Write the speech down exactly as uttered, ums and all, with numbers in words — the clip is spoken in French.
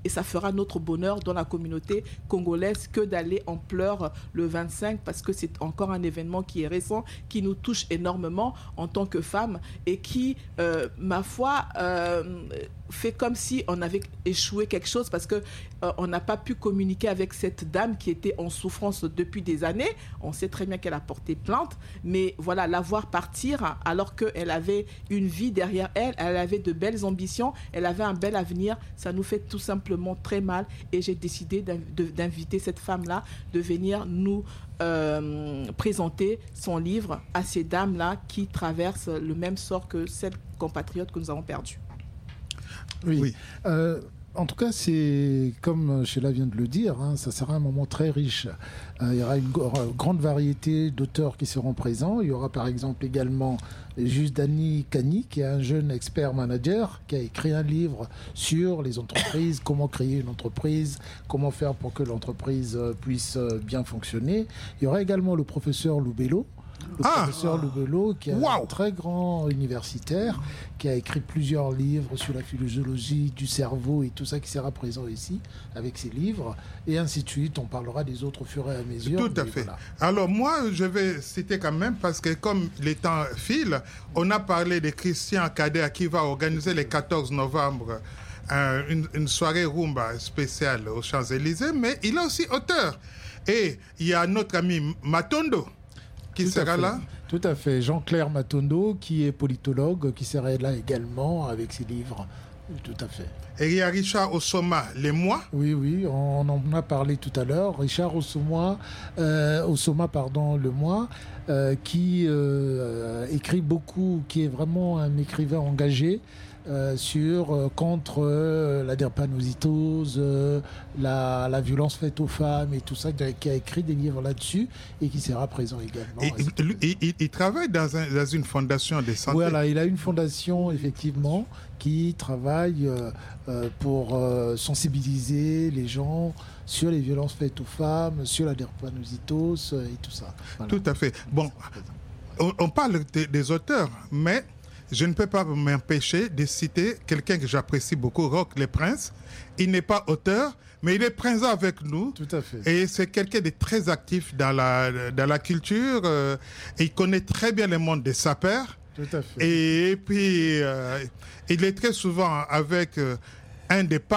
et ça fera notre bonheur dans la communauté congolaise que d'aller en pleurs le vingt-cinq, parce que c'est encore un événement qui est récent, qui nous touche énormément en tant que femmes et qui, euh, ma foi, euh, fait comme si on avait échoué quelque chose, parce que euh, on n'a pas pu communiquer avec cette dame qui était en souffrance depuis des années. On sait très bien qu'elle a porté plainte, mais voilà, la voir partir alors qu'elle avait une vie derrière elle, elle avait de belles ambitions, elle avait un bel avenir, ça nous fait tout simplement très mal, et j'ai décidé d'inviter cette femme-là de venir nous euh, présenter son livre à ces dames-là qui traversent le même sort que celles compatriotes que nous avons perdues. Oui. oui. Euh, en tout cas, c'est comme Sheila vient de le dire, hein, ça sera un moment très riche. Euh, il y aura une g- grande variété d'auteurs qui seront présents. Il y aura par exemple également Juste Dani Kani, qui est un jeune expert manager, qui a écrit un livre sur les entreprises, comment créer une entreprise, comment faire pour que l'entreprise puisse bien fonctionner. Il y aura également le professeur Loubello, le ah, professeur Loubello, qui est wow. un très grand universitaire, qui a écrit plusieurs livres sur la physiologie du cerveau et tout ça, qui sera présent ici avec ses livres, et ainsi de suite. On parlera des autres au fur et à mesure. Tout à fait. Voilà. Alors moi, je vais citer quand même, parce que comme les temps filent, on a parlé de Christian Cadet qui va organiser le quatorze novembre euh, une, une soirée rumba spéciale aux Champs-Élysées, mais il est aussi auteur. Et il y a notre ami Matondo, qui Tout sera là. Tout à fait. Jean-Claire Matondo, qui est politologue, qui sera là également avec ses livres. Tout à fait. Et il y a Richard Osoma, Les Mois. Oui, oui, on en a parlé tout à l'heure. Richard Osoma, euh, Osoma pardon, Le Mois, euh, qui euh, écrit beaucoup, qui est vraiment un écrivain engagé. Euh, sur euh, contre euh, la drépanocytose, euh, la, la violence faite aux femmes et tout ça, qui a écrit des livres là-dessus et qui sera présent également. Et, il, il, il, il travaille dans, un, dans une fondation de santé. Voilà, il a une fondation effectivement qui travaille euh, euh, pour euh, sensibiliser les gens sur les violences faites aux femmes, sur la drépanocytose et tout ça. Voilà. Tout à fait. Bon, on, on parle de, des auteurs, mais je ne peux pas m'empêcher de citer quelqu'un que j'apprécie beaucoup, Roch Le Prince. Il n'est pas auteur, mais il est présent avec nous. Tout à fait. Et c'est quelqu'un de très actif dans la, dans la culture. Euh, et il connaît très bien le monde des sapeurs. Tout à fait. Et, et puis, euh, il est très souvent avec euh, un des